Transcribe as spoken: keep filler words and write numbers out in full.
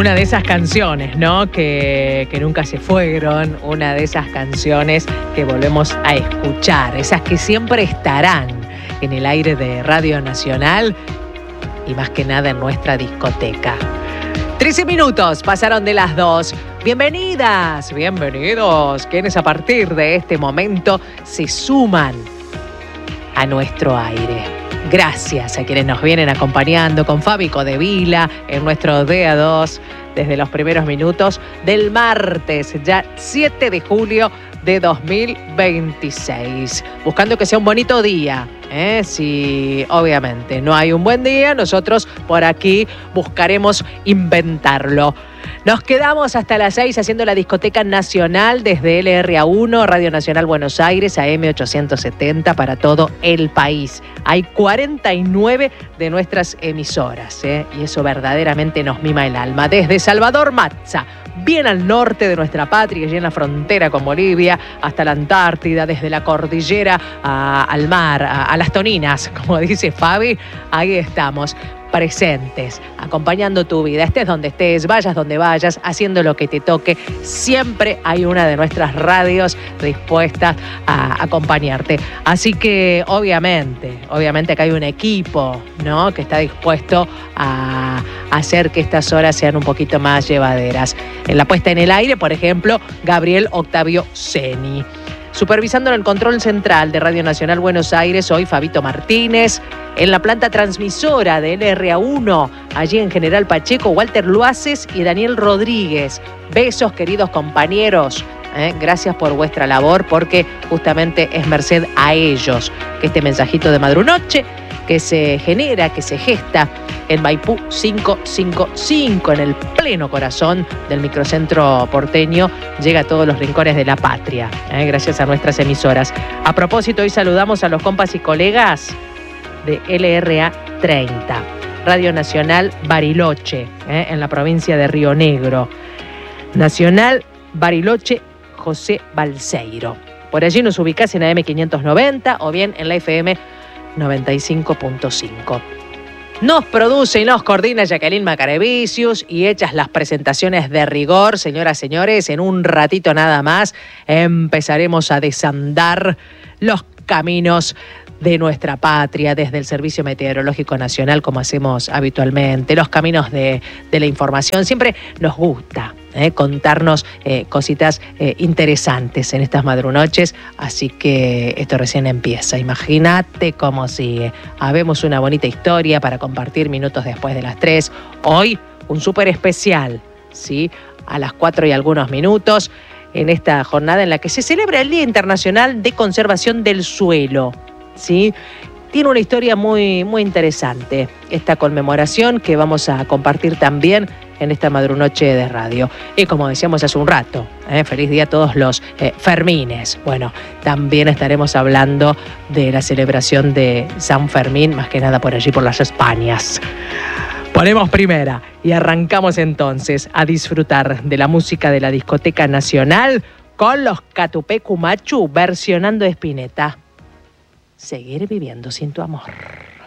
Una de esas canciones, ¿no? Que, que nunca se fueron, una de esas canciones que volvemos a escuchar, esas que siempre estarán en el aire de Radio Nacional y más que nada en nuestra discoteca. trece minutos pasaron de las dos. Bienvenidas, bienvenidos, quienes a partir de este momento se suman a nuestro aire. Gracias a quienes nos vienen acompañando con Fabi Codevila en nuestro D A dos desde los primeros minutos del martes, ya siete de julio de dos mil veintiséis. Buscando que sea un bonito día, ¿eh? Si obviamente no hay un buen día, nosotros por aquí buscaremos inventarlo. Nos quedamos hasta las seis haciendo la discoteca nacional desde L R A uno, Radio Nacional Buenos Aires, A M ochocientos setenta para todo el país. Hay cuarenta y nueve de nuestras emisoras, ¿eh? Y eso verdaderamente nos mima el alma. Desde Salvador Matza, bien al norte de nuestra patria, y en la frontera con Bolivia, hasta la Antártida, desde la cordillera a, al mar, a, a las toninas, como dice Fabi, ahí estamos. Presentes, acompañando tu vida, estés donde estés, vayas donde vayas, haciendo lo que te toque. Siempre hay una de nuestras radios dispuesta a acompañarte. Así que obviamente, obviamente acá hay un equipo, ¿no? Que está dispuesto a hacer que estas horas sean un poquito más llevaderas. En la puesta en el aire, por ejemplo, Gabriel Octavio Ceni. Supervisando en el control central de Radio Nacional Buenos Aires, hoy Fabito Martínez. En la planta transmisora de L R A uno, allí en General Pacheco, Walter Luaces y Daniel Rodríguez. Besos, queridos compañeros. ¿eh? Gracias por vuestra labor, porque justamente es merced a ellos que este mensajito de Madrunoche que se genera, que se gesta en Maipú quinientos cincuenta y cinco, en el pleno corazón del microcentro porteño, llega a todos los rincones de la patria, ¿eh? gracias a nuestras emisoras. A propósito, hoy saludamos a los compas y colegas de L R A treinta, Radio Nacional Bariloche, ¿eh? en la provincia de Río Negro. Nacional Bariloche José Balseiro. Por allí nos ubicás en A M quinientos noventa o bien en la F M noventa y cinco punto cinco. Nos produce y nos coordina Jacqueline Macarevicius y hechas las presentaciones de rigor, señoras y señores, en un ratito nada más empezaremos a desandar los caminos de nuestra patria desde el Servicio Meteorológico Nacional, como hacemos habitualmente, los caminos de, de la información. Siempre nos gusta eh, contarnos eh, cositas eh, interesantes en estas madrunoches, así que esto recién empieza. Imagínate cómo sigue. Habemos una bonita historia para compartir minutos después de las tres. Hoy un súper especial, ¿sí? A las cuatro y algunos minutos, en esta jornada en la que se celebra el Día Internacional de Conservación del Suelo. ¿Sí? Tiene una historia muy, muy interesante esta conmemoración que vamos a compartir también en esta madrunoche de radio. Y como decíamos hace un rato, ¿eh? feliz día a todos los eh, Fermines. Bueno, también estaremos hablando de la celebración de San Fermín, más que nada por allí, por las Españas. Ponemos primera y arrancamos entonces a disfrutar de la música de la discoteca nacional con los Catupecu Machu versionando Spinetta. Seguir viviendo sin tu amor.